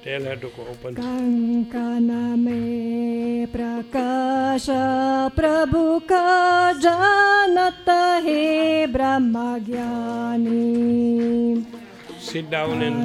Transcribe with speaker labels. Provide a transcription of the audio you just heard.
Speaker 1: Tell her to open.
Speaker 2: Konkan में प्रकाश प्रभु का जानत है ब्रह्म ज्ञानी.
Speaker 1: Sit down and